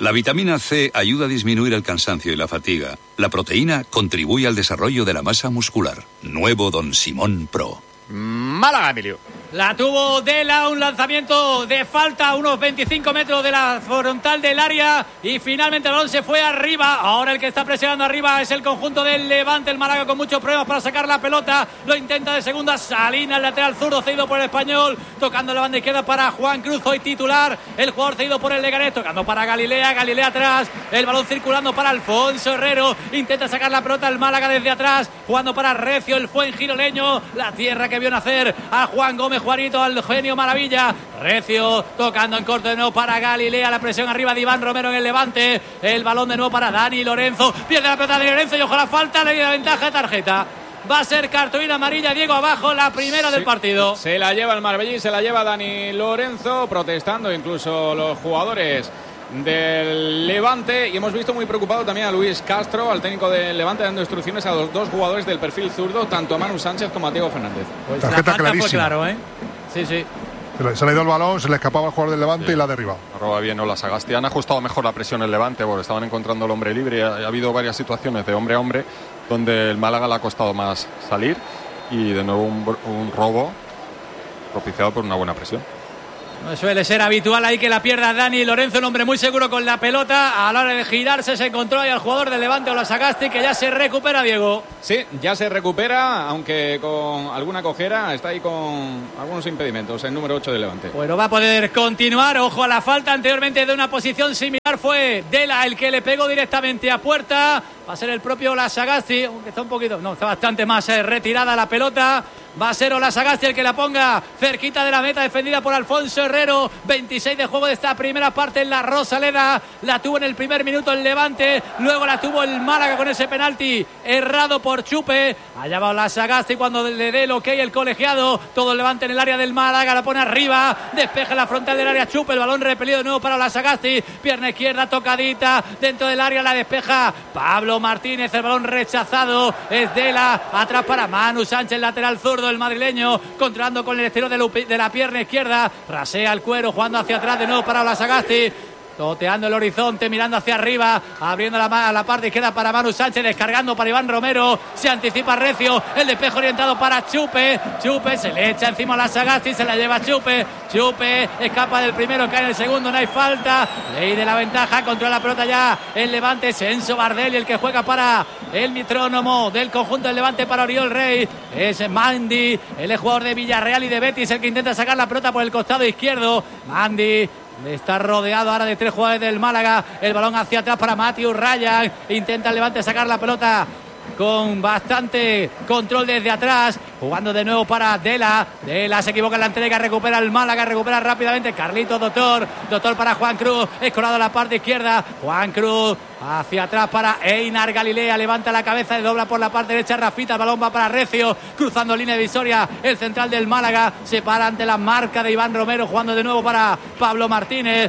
La vitamina C ayuda a disminuir el cansancio y la fatiga. La proteína contribuye al desarrollo de la masa muscular. Nuevo Don Simón Pro. Málaga, Emilio. La tuvo Dela, un lanzamiento de falta a unos 25 metros de la frontal del área y finalmente el balón se fue arriba. Ahora el que está presionando arriba es el conjunto del Levante. El Málaga con muchos problemas para sacar la pelota. Lo intenta de segunda. Salinas, el lateral zurdo cedido por el Español. Tocando la banda izquierda para Juan Cruz, hoy titular. El jugador cedido por el Leganés. Tocando para Galilea. Galilea atrás. El balón circulando para Alfonso Herrero. Intenta sacar la pelota el Málaga desde atrás. Jugando para Recio, el fuengiroleño. La tierra que vio nacer a Juan Gómez. Juanito, al genio maravilla. Recio tocando en corto de nuevo para Galilea. La presión arriba de Iván Romero en el Levante. El balón de nuevo para Dani Lorenzo. Pierde la pelota de Lorenzo y ojo la falta. Le dio la ventaja de tarjeta. Va a ser cartulina amarilla. Diego abajo, la primera del partido. Se la lleva el Marbellín, se la lleva Dani Lorenzo, protestando incluso los jugadores del Levante, y hemos visto muy preocupado también a Luis Castro, al técnico del Levante, dando instrucciones a los dos jugadores del perfil zurdo, tanto a Manu Sánchez como a Diego Fernández. Pues tarjeta clarísima. Fue claro, ¿eh? Sí. Se le ha ido el balón, se le escapaba al jugador del Levante y la ha derribado. Arroba bien Ola Sagasti. Han ajustado mejor la presión el Levante porque estaban encontrando el hombre libre. Ha habido varias situaciones de hombre a hombre donde el Málaga le ha costado más salir, y de nuevo un robo propiciado por una buena presión. No suele ser habitual ahí que la pierda Dani Lorenzo, un hombre muy seguro con la pelota. A la hora de girarse se encontró ahí al jugador del Levante, Ola Sagasti, que ya se recupera, Diego. Sí, ya se recupera, aunque con alguna cojera. Está ahí con algunos impedimentos el número 8 del Levante. Bueno, va a poder continuar. Ojo a la falta anteriormente de una posición similar. Fue Dela el que le pegó directamente a puerta. Va a ser el propio Ola Sagasti, aunque está un poquito, no, está bastante más retirada la pelota. Va a ser Ola Sagasti el que la ponga cerquita de la meta, defendida por Alfonso Herrero. 26 de juego de esta primera parte en la Rosaleda. La tuvo en el primer minuto el Levante, luego la tuvo el Málaga con ese penalti errado por Chupe. Allá va Ola Sagasti cuando le dé el ok el colegiado. Todo el Levante en el área del Málaga, la pone arriba, despeja la frontal del área Chupe. El balón repelido de nuevo para Ola Sagasti. Pierna izquierda tocadita dentro del área, la despeja Pablo Martínez. El balón rechazado es Dela, atrás para Manu Sánchez, lateral zurdo. El madrileño controlando con el exterior de la pierna izquierda, rasea el cuero, jugando hacia atrás de nuevo para Ola Sagasti, toteando el horizonte, mirando hacia arriba, abriendo la parte izquierda para Manu Sánchez, descargando para Iván Romero, se anticipa Recio, el despejo orientado para Chupe, se le echa encima a Ola Sagasti, se la lleva Chupe escapa del primero, cae en el segundo, no hay falta, ley de la ventaja, controla la pelota ya el Levante, Enzo Bardelli el que juega para el metrónomo del conjunto del Levante para Oriol Rey, es Mandi, el jugador de Villarreal y de Betis, el que intenta sacar la pelota por el costado izquierdo. Mandi está rodeado ahora de tres jugadores del Málaga, el balón hacia atrás para Matthew Ryan, intenta el Levante sacar la pelota con bastante control desde atrás, jugando de nuevo para Dela se equivoca en la entrega, recupera el Málaga, recupera rápidamente Carlitos Doctor para Juan Cruz, escorado a la parte izquierda, Juan Cruz hacia atrás para Einar Galilea, levanta la cabeza y dobla por la parte derecha Rafita, el balón va para Recio, cruzando línea divisoria el central del Málaga, se para ante la marca de Iván Romero, jugando de nuevo para Pablo Martínez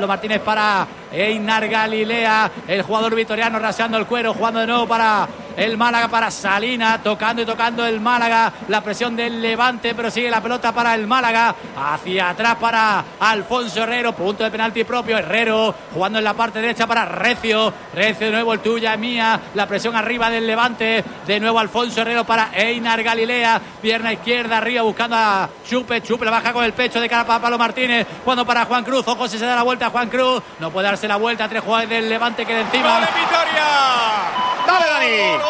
para Einar Galilea, el jugador vitoriano raseando el cuero, jugando de nuevo para el Málaga, para Salinas, tocando el Málaga, la presión del Levante, pero sigue la pelota para el Málaga, hacia atrás para Alfonso Herrero, punto de penalti propio, Herrero jugando en la parte derecha para Recio de nuevo, el tuya, mía, la presión arriba del Levante, de nuevo Alfonso Herrero para Einar Galilea, pierna izquierda arriba buscando a Chupe la baja con el pecho de cara para Pablo Martínez, cuando para Juan Cruz, ojo si se da la vuelta a Juan Cruz, no puede darse la vuelta, tres jugadores del Levante que de encima. ¡Gol en Vitoria! ¡Dale, Dani!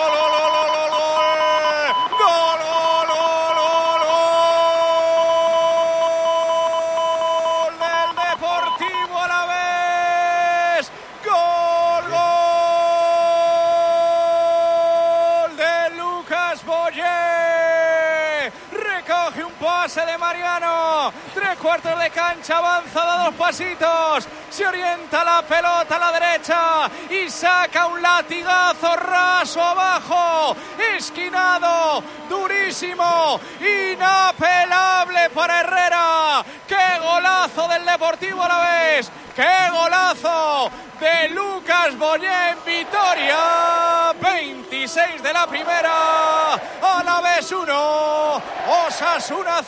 De Mariano, 3/4 de cancha, avanza, da 2 pasitos, se orienta la pelota a la derecha y saca un latigazo raso abajo, esquinado, durísimo, inapelable para Herrera. ¡Qué golazo del Deportivo Alavés! ¡Qué golazo de Lucas Boyé en Vitoria! 26 de la primera, Alavés 1, Osasuna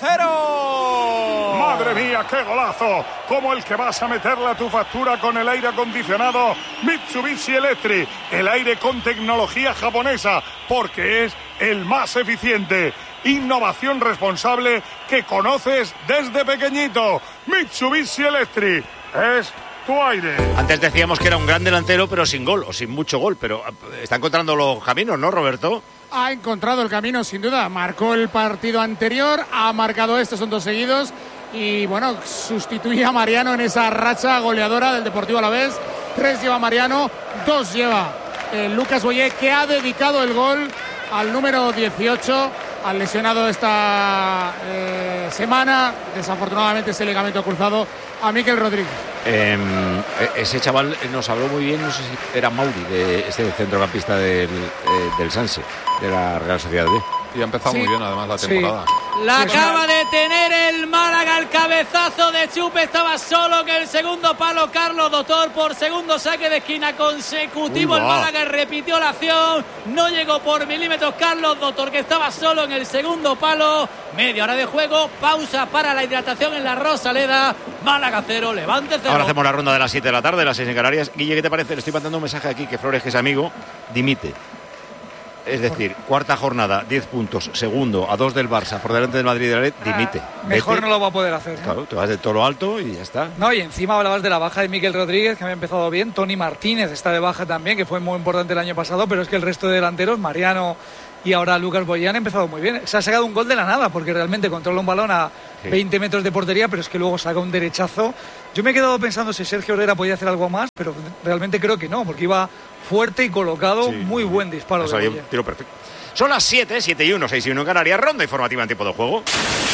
0. ¡Madre mía, qué golazo! Como el que vas a meterle a tu factura con el aire acondicionado Mitsubishi Electric. El aire con tecnología japonesa, porque es el más eficiente. Innovación responsable que conoces desde pequeñito. Mitsubishi Electric es tu aire. Antes decíamos que era un gran delantero, pero sin gol, o sin mucho gol. Pero está encontrando los caminos, ¿no, Roberto? Ha encontrado el camino, sin duda. Marcó el partido anterior, ha marcado este, son 2 seguidos. Y bueno, sustituye a Mariano en esa racha goleadora del Deportivo Alavés. 3 lleva Mariano, 2 lleva Lucas Boyé, que ha dedicado el gol al número 18, al lesionado esta semana, desafortunadamente ese ligamento cruzado, a Mikel Rodríguez. Ese chaval nos habló muy bien, no sé si era Mauri, de este centrocampista del Sanse, de la Real Sociedad B. Y ha empezado muy bien además la temporada. La acaba de tener el Málaga, el cabezazo de Chupe, estaba solo que el segundo palo. Carlos Doctor por segundo saque de esquina consecutivo. El Málaga repitió la acción, no llegó por milímetros Carlos Doctor, que estaba solo en el segundo palo. Media hora de juego, pausa para la hidratación en la Rosaleda. Málaga 0, Levante 0. Ahora hacemos la ronda de las 7 de la tarde, las 6 en Canarias. Guille, ¿qué te parece? Le estoy mandando un mensaje aquí que Flores, que es amigo, dimite. Es decir, cuarta jornada, 10 puntos, segundo, a 2 del Barça, por delante del Madrid y del Atlético, dimite. Mejor Vete. no lo va a poder hacer, ¿no? Claro, te vas de todo lo alto y ya está. No, y encima hablabas de la baja de Mikel Rodríguez, que había empezado bien. Tony Martínez está de baja también, que fue muy importante el año pasado, pero es que el resto de delanteros, Mariano y ahora Lucas Boyé, han empezado muy bien. Se ha sacado un gol de la nada, porque realmente controla un balón a 20 metros de portería, pero es que luego saca un derechazo. Yo me he quedado pensando si Sergio Herrera podía hacer algo más, pero realmente creo que no, porque iba fuerte y colocado. Muy buen disparo de Boyé. Tiro perfecto. Son las 7, 7 y 1, 6 y 1 en Canarias. Ronda informativa en tiempo de juego.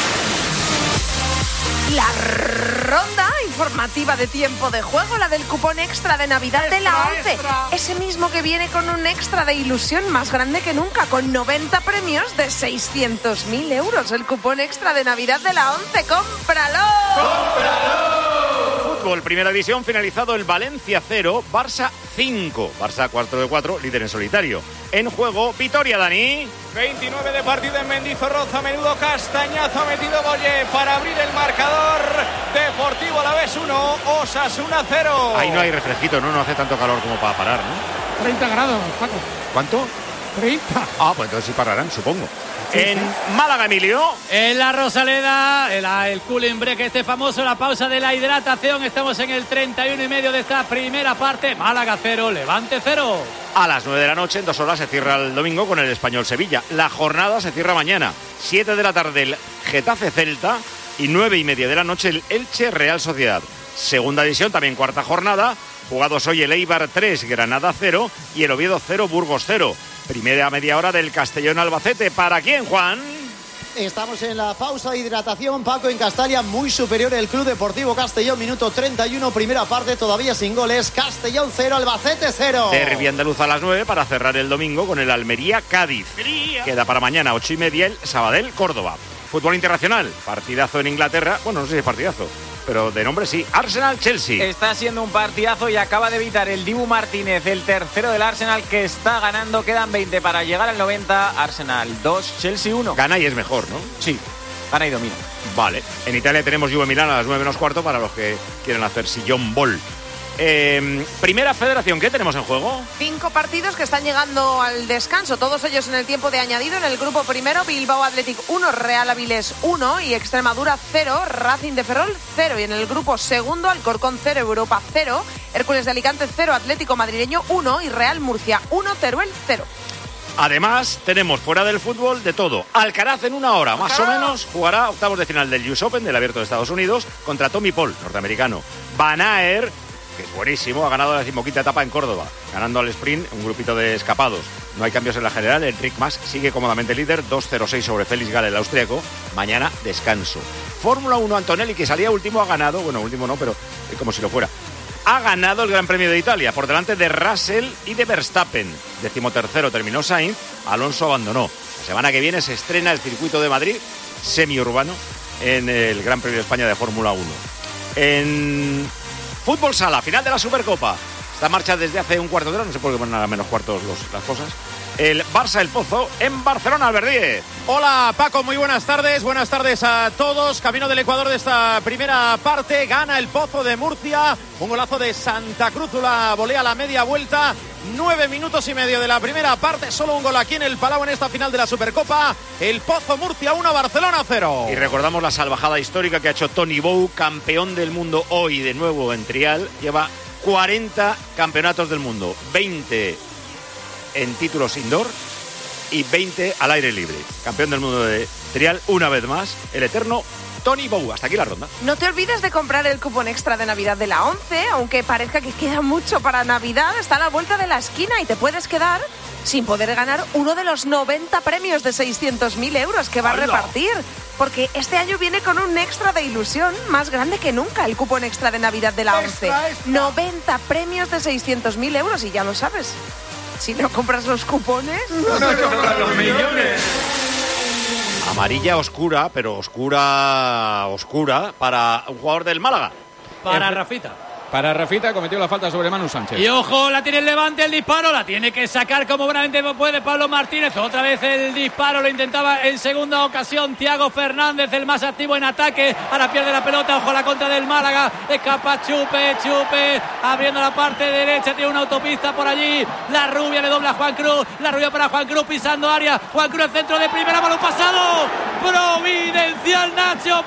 La ronda informativa de tiempo de juego, la del cupón extra de Navidad de la ONCE. Ese mismo que viene con un extra de ilusión más grande que nunca, con 90 premios de 600.000 euros. El cupón extra de Navidad de la ONCE. ¡Cómpralo! ¡Cómpralo! Fútbol, primera división, finalizado el Valencia 0, Barça 5. Barça 4 de 4, líder en solitario. En juego, Vitoria, Dani. 29 de partido en Mendizorroza, menudo castañazo ha metido Boyé para abrir el marcador. Deportivo Alavés 1, Osasuna 0. Ahí no hay refresquito, no hace tanto calor como para parar, ¿no? 30 grados, Paco. ¿Cuánto? 30. Ah, pues entonces sí pararán, supongo. En Málaga, Emilio. En la Rosaleda, el cooling break este famoso, la pausa de la hidratación. Estamos en el 31 y medio de esta primera parte. Málaga 0, Levante 0. A las 9 de la noche, en 2 horas, se cierra el domingo con el Español Sevilla. La jornada se cierra mañana. 7 de la tarde el Getafe Celta y 9 y media de la noche el Elche Real Sociedad. Segunda división, también cuarta jornada. Jugados hoy el Eibar 3, Granada 0 y el Oviedo 0, Burgos 0. Primera media hora del Castellón Albacete. ¿Para quién, Juan? Estamos en la pausa de hidratación, Paco, en Castalia, muy superior el Club Deportivo Castellón, minuto 31, primera parte, todavía sin goles. Castellón 0, Albacete 0. Derbi andaluz a las 9 para cerrar el domingo con el Almería Cádiz. Queda para mañana 8 y media el Sabadell Córdoba. Fútbol internacional, partidazo en Inglaterra. Bueno, no sé si es partidazo, pero de nombre sí. Arsenal-Chelsea. Está siendo un partidazo y acaba de evitar el Dibu Martínez, el tercero del Arsenal, que está ganando. Quedan 20 para llegar al 90. Arsenal 2, Chelsea 1. Gana y es mejor, ¿no? Sí, gana y domina. Vale. En Italia tenemos Juve Milán a las 9 menos cuarto para los que quieren hacer sillón bol. Primera federación, ¿qué tenemos en juego? 5 partidos que están llegando al descanso, todos ellos en el tiempo de añadido. En el grupo primero, Bilbao Athletic 1, Real Avilés 1 y Extremadura 0, Racing de Ferrol 0. Y en el grupo segundo, Alcorcón 0, Europa 0, Hércules de Alicante 0, Atlético Madrileño 1 y Real Murcia 1, Teruel 0. Además, tenemos fuera del fútbol de todo. Alcaraz en una hora, más o menos, jugará octavos de final del US Open, del Abierto de Estados Unidos, contra Tommy Paul, norteamericano. Van Aert, que es buenísimo, ha ganado la 15ª etapa en Córdoba, ganando al sprint un grupito de escapados. No hay cambios en la general, Enric Mas sigue cómodamente líder, 2.06 sobre Félix Gall, el austríaco. Mañana descanso. Fórmula 1, Antonelli, que salía último, ha ganado, bueno, último no, pero como si lo fuera. Ha ganado el Gran Premio de Italia, por delante de Russell y de Verstappen. 13º terminó Sainz, Alonso abandonó. La semana que viene se estrena el circuito de Madrid, semiurbano, en el Gran Premio de España de Fórmula 1. En Fútbol Sala, final de la Supercopa. Está en marcha desde hace un cuarto de hora, no sé por qué poner a menos cuartos las cosas. El Barça El Pozo en Barcelona, Albert Díez. Hola Paco, muy buenas tardes a todos. Camino del Ecuador de esta primera parte, gana El Pozo de Murcia, un golazo de Santa Cruz, la volea a la media vuelta. 9 minutos y medio de la primera parte, solo un gol aquí en el Palau en esta final de la Supercopa. El Pozo Murcia 1, Barcelona 0. Y recordamos la salvajada histórica que ha hecho Tony Bou, campeón del mundo hoy de nuevo en trial. Lleva 40 campeonatos del mundo, 20 en títulos indoor y 20 al aire libre. Campeón del mundo de trial una vez más, el eterno Tony Bou. Hasta aquí la ronda. No te olvides de comprar el cupón extra de Navidad de la 11, aunque parezca que queda mucho para Navidad, está a la vuelta de la esquina y te puedes quedar sin poder ganar uno de los 90 premios de 600.000 euros que va a repartir. Porque este año viene con un extra de ilusión más grande que nunca, el cupón extra de Navidad de la 11. 90 premios de 600.000 euros y ya lo sabes. Si no compras los cupones... No compras los millones. Amarilla oscura, pero oscura para un jugador del Málaga. Para Rafita. Para Rafita, cometió la falta sobre Manu Sánchez. Y ojo, la tiene el Levante, el disparo, la tiene que sacar como buenamente puede Pablo Martínez. Otra vez el disparo, lo intentaba en segunda ocasión Thiago Fernández, el más activo en ataque. Ahora pierde la pelota, ojo a la contra del Málaga. Escapa Chupe, abriendo la parte derecha, tiene una autopista por allí. La rubia le dobla a Juan Cruz, la rubia para Juan Cruz pisando área. Juan Cruz, el centro de primera, balón pasado. Providencial Nacho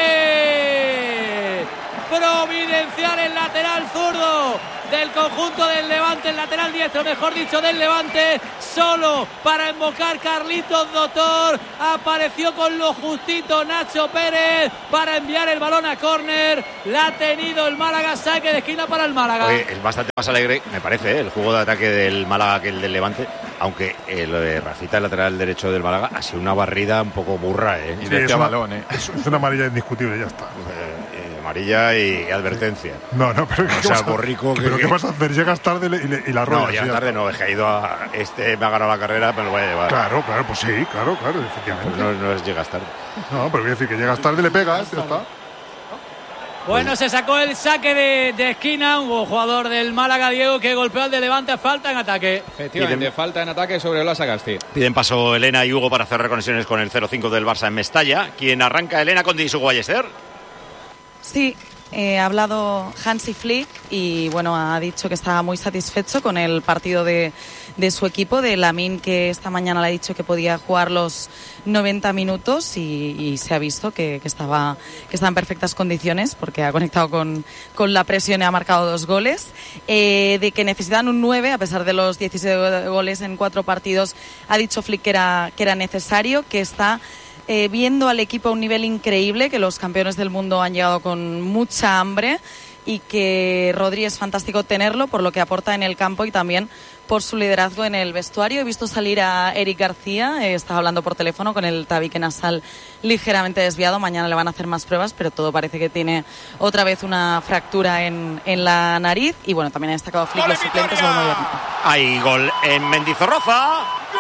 Pérez. Providencial el lateral zurdo del conjunto del Levante, el lateral diestro, mejor dicho, del Levante, solo para embocar Carlitos Doctor. Apareció con lo justito Nacho Pérez para enviar el balón a córner. La ha tenido el Málaga, saque de esquina para el Málaga. Oye, es bastante más alegre, me parece, el juego de ataque del Málaga que el del Levante, aunque lo de Rafita, el lateral derecho del Málaga, ha sido una barrida un poco burra, ¿eh? Sí, es una amarilla indiscutible, ya está. Amarilla y advertencia. No, pero o sea, Borrico ¿pero qué vas a hacer? Llegas tarde y la ruedas. No, llegas tarde no, es que ha ido a... me ha ganado la carrera, me lo voy a llevar. Claro, pues sí, claro, efectivamente. Pues no es llegas tarde. No, pero voy a decir que llegas tarde, le pegas, ya está. Bueno, se sacó el saque de esquina, hubo jugador del Málaga, Diego, que golpeó al de Levante, falta en ataque. Efectivamente, falta en ataque sobre Ola Sagasti. Piden paso Elena y Hugo para hacer reconexiones con el 0-5 del Barça en Mestalla. ¿Quién arranca? Elena con Disu Ballester. Sí, ha hablado Hansi Flick y bueno, ha dicho que estaba muy satisfecho con el partido de su equipo, de Lamine, que esta mañana le ha dicho que podía jugar los 90 minutos y se ha visto que está en perfectas condiciones porque ha conectado con la presión y ha marcado 2 goles. De que necesitan un 9 a pesar de los 16 goles en 4 partidos, ha dicho Flick que era necesario, que está viendo al equipo a un nivel increíble, que los campeones del mundo han llegado con mucha hambre y que Rodri es fantástico tenerlo por lo que aporta en el campo y también por su liderazgo en el vestuario. He visto salir a Eric García, estaba hablando por teléfono con el tabique nasal ligeramente desviado. Mañana le van a hacer más pruebas, pero todo parece que tiene otra vez una fractura en la nariz. Y bueno, también ha destacado Flick los suplentes. Hay gol en Mendizorroza.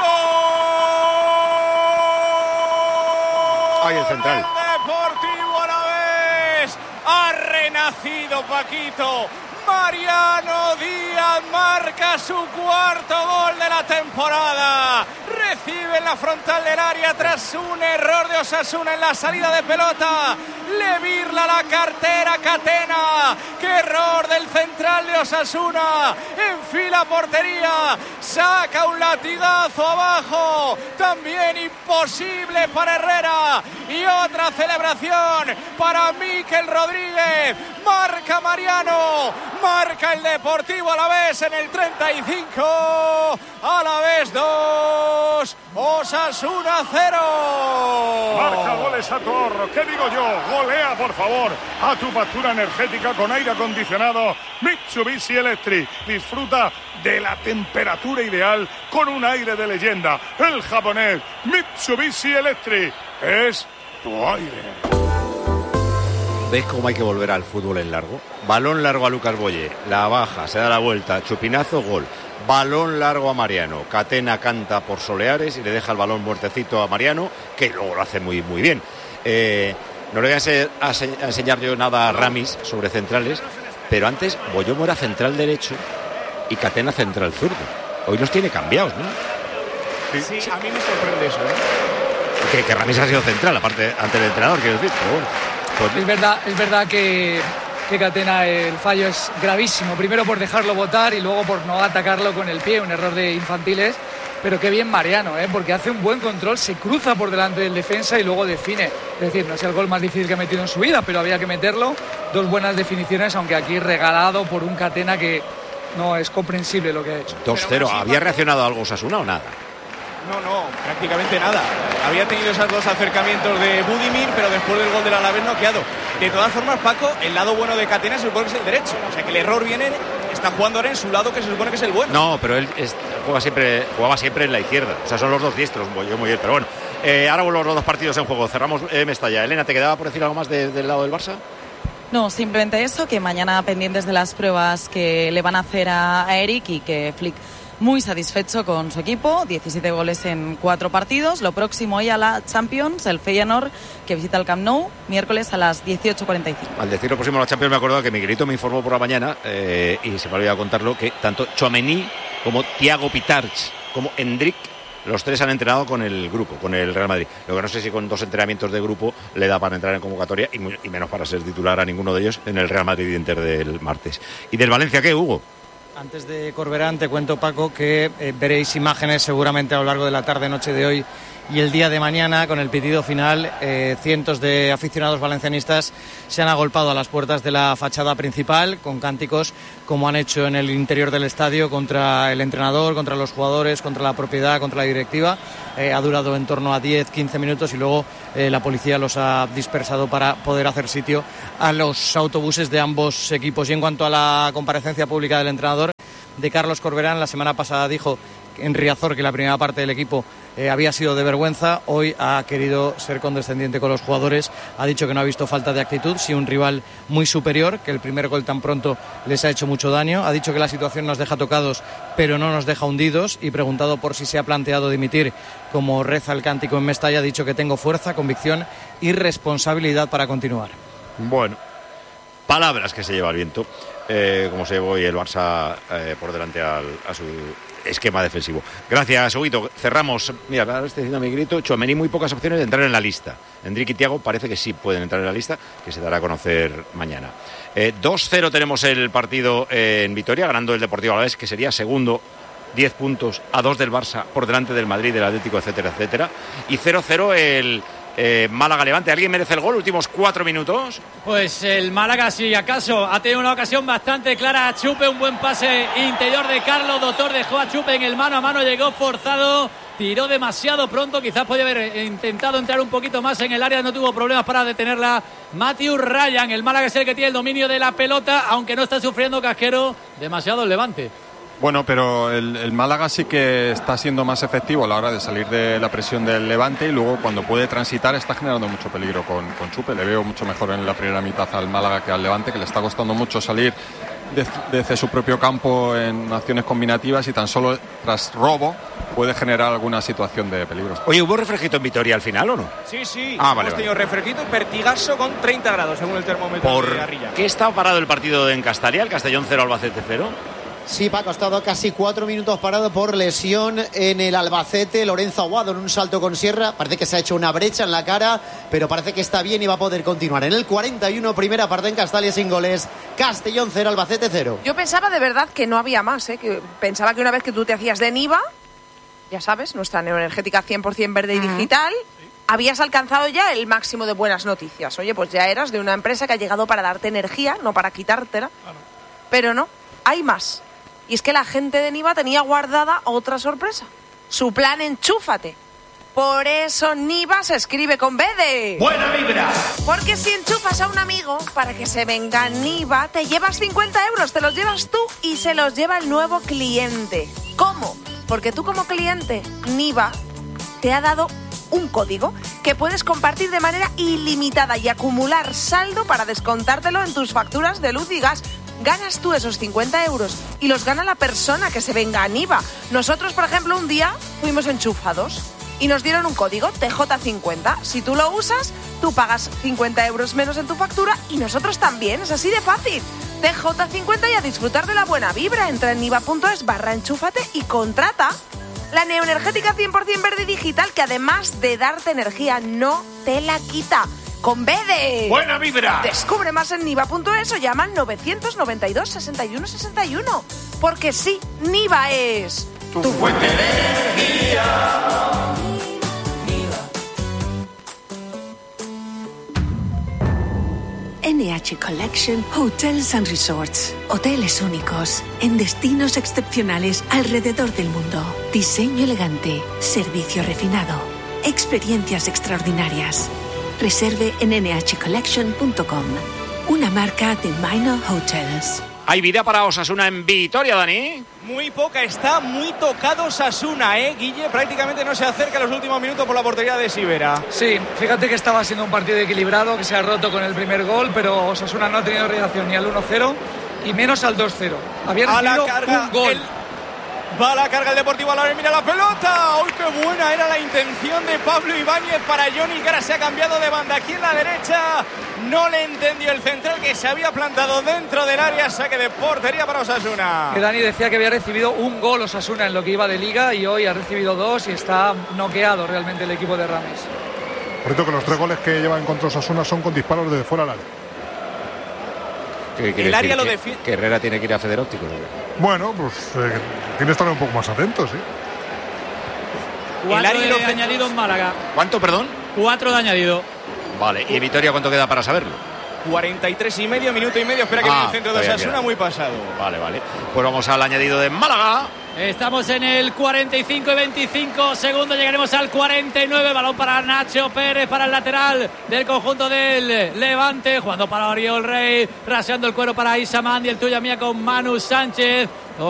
Ahí el central. Deportivo Alavés ha renacido, Paquito. Mariano Díaz marca su 4º gol de la temporada. Recibe en la frontal del área tras un error de Osasuna en la salida de pelota. Le virla la cartera Catena. ¡Qué error del central de Osasuna! Enfila portería. Saca un latigazo abajo. También imposible para Herrera. Y otra celebración para Mikel Rodríguez. Marca Mariano. Marca el Deportivo Alavés en el 35. Alavés 2, Osasuna 0. Marca goles a tu ahorro. ¿Qué digo yo? Golea, por favor, a tu factura energética con aire acondicionado Mitsubishi Electric. Disfruta de la temperatura ideal con un aire de leyenda. El japonés Mitsubishi Electric es tu aire. ¿Ves cómo hay que volver al fútbol en largo? Balón largo a Lucas Boye, la baja, se da la vuelta, chupinazo, gol. Balón largo a Mariano, Catena canta por Soleares y le deja el balón muertecito a Mariano, que luego lo hace muy, muy bien. No le voy a enseñar yo nada a Ramis sobre centrales, pero antes Boyomo era central derecho y Catena central zurdo. Hoy los tiene cambiados, ¿no? Sí, a mí me sorprende eso, Que Ramis ha sido central, aparte ante el entrenador, quiero decir. Pero bueno, pues... Es verdad que Catena el fallo es gravísimo. Primero por dejarlo botar y luego por no atacarlo con el pie, un error de infantiles. Pero qué bien Mariano, porque hace un buen control, se cruza por delante del defensa y luego define. Es decir, no es el gol más difícil que ha metido en su vida, pero había que meterlo. 2 buenas definiciones, aunque aquí regalado por un Catena que no es comprensible lo que ha hecho. 2-0. ¿Había reaccionado algo Osasuna o nada? No, prácticamente nada. Había tenido esos 2 acercamientos de Budimir, pero después del gol del Alavés noqueado. De todas formas, Paco, el lado bueno de Catena se supone que es el derecho. O sea que el error viene, está jugando ahora en su lado, que se supone que es el bueno. No, pero él jugaba siempre en la izquierda. O sea, son los 2 diestros, muy bien. Pero bueno, ahora vuelven los 2 partidos en juego. Cerramos Mestalla. Elena, ¿te quedaba por decir algo más del lado del Barça? No, simplemente eso, que mañana pendientes de las pruebas que le van a hacer a Eric y que Flick muy satisfecho con su equipo, 17 goles en 4 partidos. Lo próximo hoy a la Champions, el Feyenoord, que visita el Camp Nou, miércoles a las 18:45. Al decir lo próximo a la Champions me he acordado que Miguelito me informó por la mañana, y se me olvidó contarlo, que tanto Tchouaméni como Thiago Pitarch como Endrick, los 3 han entrenado con el grupo, con el Real Madrid. Lo que no sé si con 2 entrenamientos de grupo le da para entrar en convocatoria y menos para ser titular a ninguno de ellos en el Real Madrid Inter del martes. ¿Y del Valencia qué, Hugo? Antes de Corberán te cuento, Paco, que veréis imágenes seguramente a lo largo de la tarde-noche de hoy y el día de mañana con el pitido final. Cientos de aficionados valencianistas se han agolpado a las puertas de la fachada principal con cánticos, como han hecho en el interior del estadio, contra el entrenador, contra los jugadores, contra la propiedad, contra la directiva. Ha durado en torno a 10-15 minutos y luego la policía los ha dispersado para poder hacer sitio a los autobuses de ambos equipos. Y en cuanto a la comparecencia pública del entrenador, de Carlos Corberán, la semana pasada dijo en Riazor que la primera parte del equipo había sido de vergüenza. Hoy ha querido ser condescendiente con los jugadores, ha dicho que no ha visto falta de actitud, sí un rival muy superior, que el primer gol tan pronto les ha hecho mucho daño. Ha dicho que la situación nos deja tocados pero no nos deja hundidos, y preguntado por si se ha planteado dimitir, como reza el cántico en Mestalla, ha dicho que tengo fuerza, convicción y responsabilidad para continuar. Bueno, palabras que se lleva el viento, como se llevó hoy el Barça por delante a su esquema defensivo. Gracias, Huguito. Cerramos. Mira, ahora estoy diciendo a mi grito, Tchouaméni muy pocas opciones de entrar en la lista. Endrick y Thiago parece que sí pueden entrar en la lista, que se dará a conocer mañana. 2-0 tenemos el partido en Vitoria, ganando el Deportivo Alavés, que sería segundo, 10 puntos a 2 del Barça por delante del Madrid, del Atlético, etcétera, etcétera. Y 0-0 el Málaga-Levante. ¿Alguien merece el gol? Últimos 4 minutos. Pues el Málaga, si acaso, ha tenido una ocasión bastante clara a Chupe, un buen pase interior de Carlos Doctor, dejó a Chupe en el mano a mano, llegó forzado, tiró demasiado pronto, quizás podía haber intentado entrar un poquito más en el área, no tuvo problemas para detenerla Matthew Ryan. El Málaga es el que tiene el dominio de la pelota, aunque no está sufriendo Casquero demasiado el Levante. Bueno, pero el Málaga sí que está siendo más efectivo a la hora de salir de la presión del Levante, y luego cuando puede transitar está generando mucho peligro con Chupe. Le veo mucho mejor en la primera mitad al Málaga que al Levante, que le está costando mucho salir desde su propio campo en acciones combinativas, y tan solo tras robo puede generar alguna situación de peligro. Oye, ¿hubo refresquito en Vitoria al final o no? Sí. Hemos tenido refresquito y pertigazo con 30 grados según el termómetro de Garrilla. ¿Qué está parado el partido en Castalia? El Castellón 0, Albacete 0. Sí, Paco, ha estado casi 4 minutos parado por lesión en el Albacete. Lorenzo Aguado en un salto con sierra. Parece que se ha hecho una brecha en la cara, pero parece que está bien y va a poder continuar. En el 41, primera parte en Castalia sin goles. Castellón 0, Albacete 0. Yo pensaba de verdad que no había más, que pensaba que una vez que tú te hacías de Niva, ya sabes, nuestra neoenergética 100% verde y digital, habías alcanzado ya el máximo de buenas noticias. Oye, pues ya eras de una empresa que ha llegado para darte energía, no para quitártela. Pero no, hay más. Y es que la gente de Niva tenía guardada otra sorpresa. Su plan Enchúfate. Por eso Niva se escribe con B de... ¡Buena vibra! Porque si enchufas a un amigo para que se venga Niva, te llevas 50 euros, te los llevas tú y se los lleva el nuevo cliente. ¿Cómo? Porque tú como cliente, Niva te ha dado un código que puedes compartir de manera ilimitada y acumular saldo para descontártelo en tus facturas de luz y gas. Ganas tú esos 50 euros y los gana la persona que se venga a Niva. Nosotros, por ejemplo, un día fuimos enchufados y nos dieron un código TJ50. Si tú lo usas, tú pagas 50 euros menos en tu factura y nosotros también. Es así de fácil. TJ50 y a disfrutar de la buena vibra. Entra en niva.es/enchúfate y contrata la neoenergética 100% verde digital, que además de darte energía no te la quita. Con B de ¡buena vibra! Descubre más en niva.es o llama al 992 61 61. Porque sí, Niva es tu fuente de energía. NH Collection Hotels and Resorts. Hoteles únicos, en destinos excepcionales alrededor del mundo. Diseño elegante, servicio refinado, experiencias extraordinarias. Reserve en nhcollection.com. Una marca de Minor Hotels. ¿Hay vida para Osasuna en Vitoria, Dani? Muy poca, está muy tocado Osasuna, Guille. Prácticamente no se acerca en los últimos minutos por la portería de Sivera. Sí, fíjate que estaba siendo un partido equilibrado, que se ha roto con el primer gol, pero Osasuna no ha tenido reacción ni al 1-0 y menos al 2-0. Había recibido un gol. Va a la carga el Deportivo Alavés, mira la pelota. ¡Uy, qué buena era la intención de Pablo Ibáñez para Johnny, que ahora se ha cambiado de banda aquí en la derecha! No le entendió el central, que se había plantado dentro del área. Saque de portería para Osasuna. Que Dani decía que había recibido un gol Osasuna en lo que iba de Liga y hoy ha recibido 2 y está noqueado realmente el equipo de Rames. Por cierto, que los 3 goles que llevan contra Osasuna son con disparos desde fuera del área. El área lo defiende. Que Herrera tiene que ir a Federópticos. Bueno, pues tiene que estar un poco más atento, sí. 4 de añadido en Málaga. ¿Cuánto, perdón? 4 de añadido. Vale, ¿y en Vitoria cuánto queda para saberlo? 43 y medio, minuto y medio. Espera que viene el centro de Osasuna, muy pasado. Vale. Pues vamos al añadido de Málaga. Estamos en el 45 y 25 segundos, llegaremos al 49, balón para Nacho Pérez, para el lateral del conjunto del Levante, jugando para Oriol Rey, raseando el cuero para Isa Mandi, el tuya mía con Manu Sánchez,